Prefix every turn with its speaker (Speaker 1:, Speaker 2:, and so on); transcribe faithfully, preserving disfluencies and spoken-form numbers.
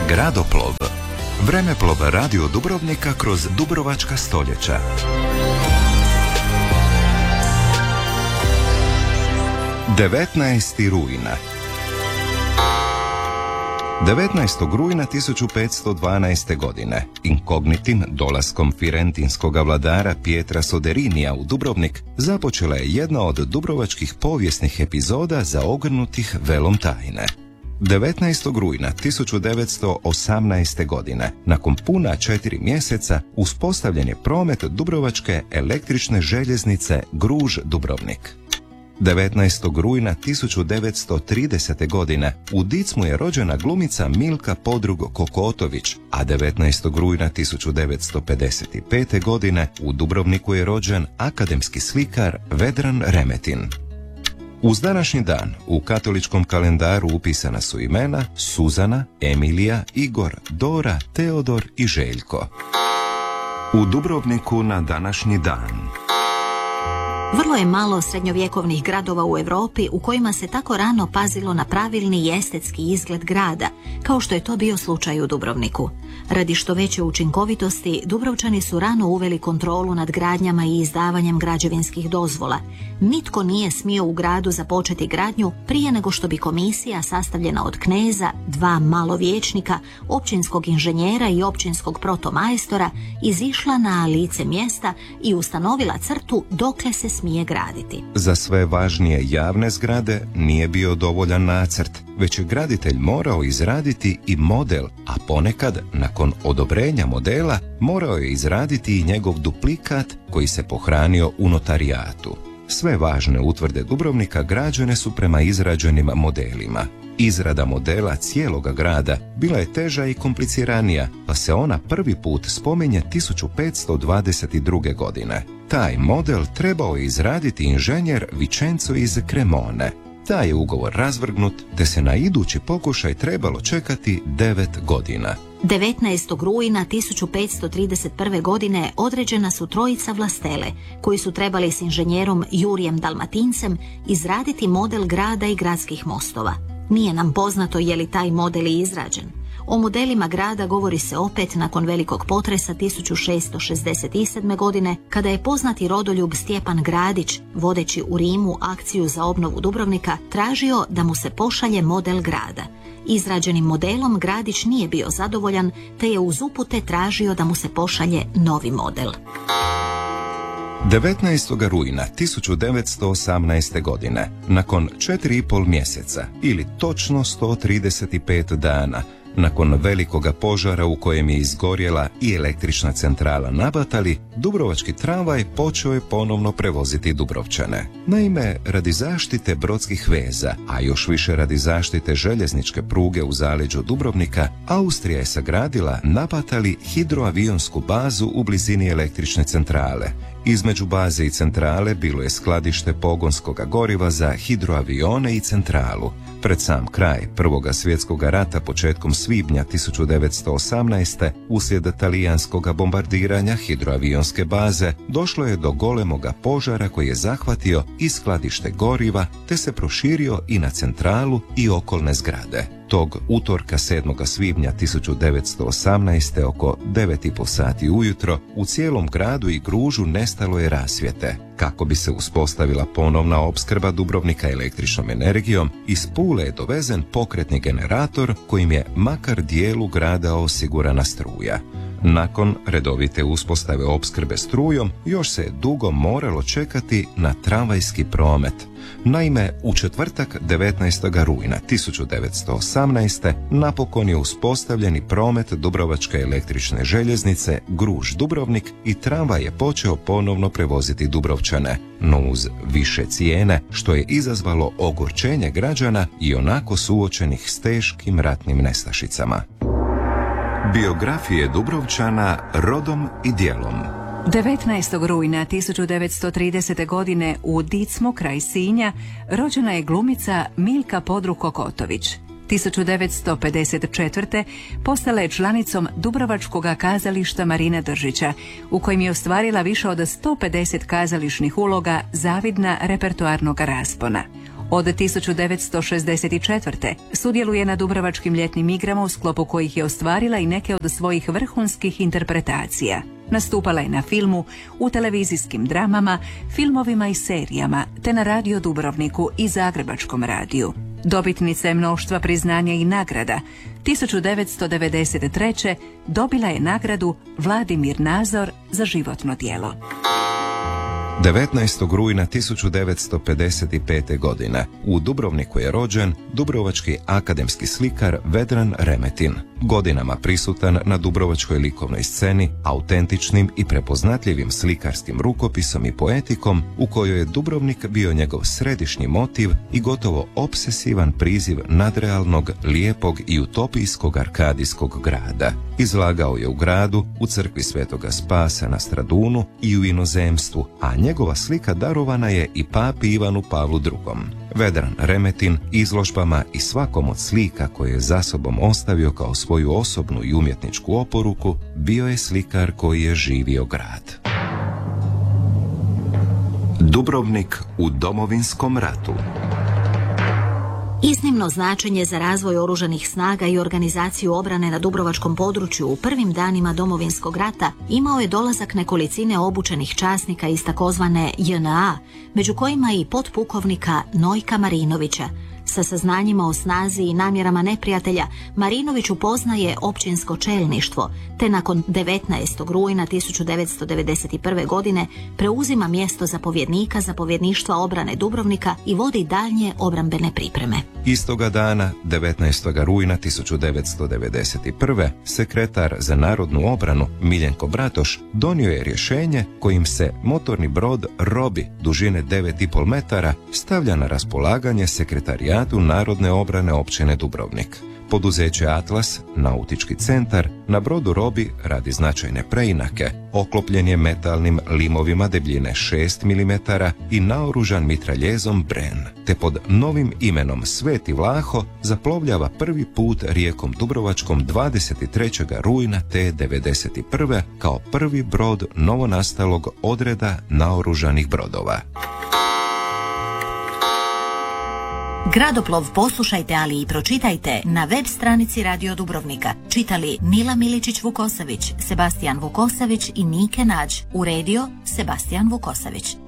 Speaker 1: Gradoplov. Vremeplov radio Dubrovnika kroz dubrovačka stoljeća. devetnaesti rujna. devetnaestog rujna tisuću petsto dvanaeste. godine, inkognitim dolaskom firentinskog vladara Pietra Soderinija u Dubrovnik, započela je jedna od dubrovačkih povijesnih epizoda zaogrnutih velom tajne. devetnaestog rujna tisuću devetsto osamnaeste. godine, nakon puna četiri mjeseca, uspostavljen je promet dubrovačke električne željeznice Gruž-Dubrovnik. devetnaestog rujna tisuću devetsto tridesete. godine u Dicmu je rođena glumica Milka Podrug Kokotović, a devetnaestog rujna tisuću devetsto pedeset pete. godine u Dubrovniku je rođen akademski slikar Vedran Remetin. Uz današnji dan u katoličkom kalendaru upisana su imena Suzana, Emilija, Igor, Dora, Teodor i Željko. U Dubrovniku na današnji dan.
Speaker 2: Vrlo je malo srednjovjekovnih gradova u Europi u kojima se tako rano pazilo na pravilni i estetski izgled grada, kao što je to bio slučaj u Dubrovniku. Radi što veće učinkovitosti, Dubrovčani su rano uveli kontrolu nad gradnjama i izdavanjem građevinskih dozvola. Nitko nije smio u gradu započeti gradnju prije nego što bi komisija sastavljena od kneza, dva malovječnika, općinskog inženjera i općinskog protomajstora izišla na lice mjesta i ustanovila crtu dokle se smije graditi.
Speaker 1: Za sve važnije javne zgrade nije bio dovoljan nacrt, već je graditelj morao izraditi i model, a ponekad, nakon odobrenja modela, morao je izraditi i njegov duplikat koji se pohranio u notarijatu. Sve važne utvrde Dubrovnika građene su prema izrađenim modelima. Izrada modela cijeloga grada bila je teža i kompliciranija, pa se ona prvi put spominje tisuću petsto dvadeset druge. godine. Taj model trebao je izraditi inženjer Vicenzo iz Cremone. Taj je ugovor razvrgnut, te se na idući pokušaj trebalo čekati devet godina.
Speaker 2: devetnaestog rujna tisuću petsto trideset prve. godine određena su trojica vlastele, koji su trebali s inženjerom Jurijem Dalmatincem izraditi model grada i gradskih mostova. Nije nam poznato je li taj model i izrađen. O modelima grada govori se opet nakon velikog potresa tisuću šesto šezdeset sedme. godine, kada je poznati rodoljub Stjepan Gradić, vodeći u Rimu akciju za obnovu Dubrovnika, tražio da mu se pošalje model grada. Izrađenim modelom Gradić nije bio zadovoljan, te je uz upute tražio da mu se pošalje novi model.
Speaker 1: devetnaestog rujna tisuću devetsto osamnaeste. godine, nakon četiri i pol mjeseca, ili točno sto trideset pet dana, nakon velikoga požara u kojem je izgorjela i električna centrala na Batali, dubrovački tramvaj počeo je ponovno prevoziti Dubrovčane. Naime, radi zaštite brodskih veza, a još više radi zaštite željezničke pruge u zaleđu Dubrovnika, Austrija je sagradila na Batali hidroavionsku bazu u blizini električne centrale. Između baze i centrale bilo je skladište pogonskoga goriva za hidroavione i centralu. Pred sam kraj Prvoga svjetskog rata početkom svibnja tisuću devetsto osamnaeste. uslijed talijanskog bombardiranja hidroavionske baze došlo je do golemoga požara koji je zahvatio i skladište goriva te se proširio i na centralu i okolne zgrade. Tog utorka sedmog svibnja tisuću devetsto osamnaeste. oko devet i pol sati ujutro u cijelom gradu i Gružu nestalo je rasvjete. Kako bi se uspostavila ponovna opskrba Dubrovnika električnom energijom, iz Pule je dovezen pokretni generator kojim je makar dijelu grada osigurana struja. Nakon redovite uspostave opskrbe strujom, još se je dugo moralo čekati na tramvajski promet. Naime, u četvrtak devetnaestog rujna tisuću devetsto osamnaeste. napokon je uspostavljeni promet Dubrovačke električne željeznice Gruž-Dubrovnik i tramvaj je počeo ponovno prevoziti Dubrovčane, no uz više cijene, što je izazvalo ogorčenje građana i onako suočenih s teškim ratnim nestašicama. Biografije Dubrovčana rodom i djelom.
Speaker 3: devetnaestog rujna tisuću devetsto tridesete. godine u Dicmu kraj Sinja rođena je glumica Milka Podrug Kokotović. tisuću devetsto pedeset četvrte. postala je članicom Dubrovačkog kazališta Marina Držića, u kojem je ostvarila više od sto pedeset kazališnih uloga zavidna repertoarnog raspona. Od tisuću devetsto šezdeset četvrte. sudjeluje na Dubrovačkim ljetnim igrama u sklopu kojih je ostvarila i neke od svojih vrhunskih interpretacija. Nastupala je na filmu, u televizijskim dramama, filmovima i serijama, te na Radio Dubrovniku i Zagrebačkom radiju. Dobitnica je mnoštva priznanja i nagrada. tisuću devetsto devedeset treće. dobila je nagradu Vladimir Nazor za životno djelo.
Speaker 1: devetnaestog rujna tisuću devetsto pedeset pete. godine u Dubrovniku je rođen dubrovački akademski slikar Vedran Remetin, godinama prisutan na dubrovačkoj likovnoj sceni, autentičnim i prepoznatljivim slikarskim rukopisom i poetikom u kojoj je Dubrovnik bio njegov središnji motiv i gotovo obsesivan priziv nadrealnog, lijepog i utopijskog arkadijskog grada. Izlagao je u gradu, u crkvi Svetoga Spasa na Stradunu i u inozemstvu, a njegova slika darovana je i papi Ivanu Pavlu drugom. Vedran Remetin izložbama i svakom od slika koje je za sobom ostavio kao svoju osobnu i umjetničku oporuku, bio je slikar koji je živio grad. Dubrovnik u Domovinskom ratu.
Speaker 2: Iznimno značenje za razvoj oružanih snaga i organizaciju obrane na dubrovačkom području u prvim danima Domovinskog rata imao je dolazak nekolicine obučenih časnika iz takozvane J N A, među kojima i potpukovnika Nojka Marinovića. Sa saznanjima o snazi i namjerama neprijatelja, Marinović upoznaje općinsko čelništvo, te nakon devetnaestog rujna tisuću devetsto devedeset prve. godine preuzima mjesto zapovjednika zapovjedništva obrane Dubrovnika i vodi daljnje obrambene pripreme.
Speaker 1: Istoga dana, devetnaestog rujna tisuću devetsto devedeset prve. sekretar za narodnu obranu Miljenko Bratoš donio je rješenje kojim se motorni brod Robi dužine devet i pol metara stavlja na raspolaganje sekretarijatu Narodne obrane općine Dubrovnik. Poduzeće Atlas, nautički centar, na brodu Robi radi značajne preinake, oklopljen je metalnim limovima debljine šest milimetara i naoružan mitraljezom Bren, te pod novim imenom Sveti Vlaho zaplovljava prvi put rijekom Dubrovačkom dvadeset trećeg rujna te devedeset prve. kao prvi brod novonastalog odreda naoružanih brodova.
Speaker 2: Gradoplov poslušajte, ali i pročitajte na web stranici Radio Dubrovnika. Čitali Nila Miličić-Vukosavić, Sebastijan Vukosavić i Nike Nađ. Uredio Sebastijan Vukosavić.